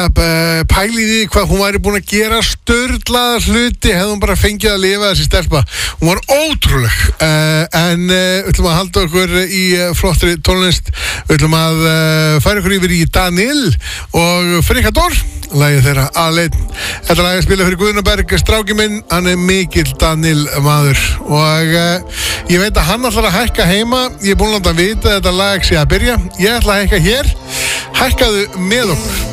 pæli í því hvað hún væri búin að gera sturlaða hluti hefði hún bara fengið að lifa þessi stelpa. Hún var ótrúleg. En við ætlum að halda okkur í flottri tónlist. Við ætlum að færa okkur yfir í Daniel og Frikador, lagið þeirra Aleinn. Þetta lag er spilað fyrir Guðnaberg, stráki minn, hann er mikill Daniel maður og ég veit að hann ætlar að hækka heima. Ég er búin að láta vita að þetta lag sé að byrja. Ég ætla að hækka hér. Hækkaðu með okkur.